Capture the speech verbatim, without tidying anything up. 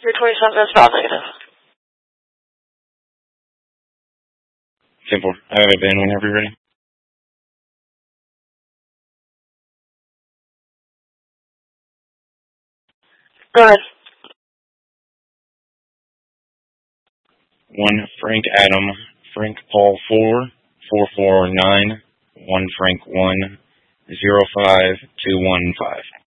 three twenty-seven, that's about negative. Simple. I have a band whenever you're ready. Go ahead. One Frank Adam, Frank Paul four, four four nine, one Frank one, zero five two one five.